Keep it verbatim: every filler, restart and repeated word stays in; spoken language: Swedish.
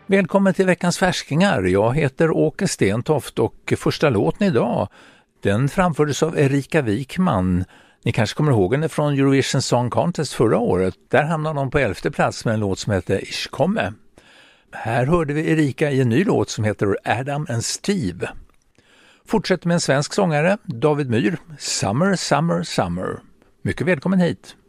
Välkommen till veckans färskingar. Jag heter Åke Stentoft och första låten idag, den framfördes av Erika Wikman. Ni kanske kommer ihåg henne från Eurovision Song Contest förra året. Där hamnade hon på elfte plats med en låt som heter Ich komme. Här hörde vi Erika i en ny låt som heter Adam and Steve. Fortsätter med en svensk sångare, David Myhr, Summer, Summer, Summer. Mycket välkommen hit.